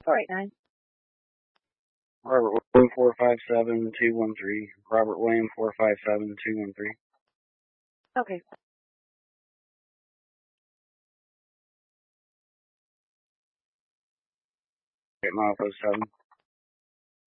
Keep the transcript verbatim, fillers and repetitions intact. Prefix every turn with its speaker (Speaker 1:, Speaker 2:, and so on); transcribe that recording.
Speaker 1: four eight nine.
Speaker 2: Robert William four five seven two one three. Robert William four five seven two one three.
Speaker 1: Okay.
Speaker 2: Get my post seven.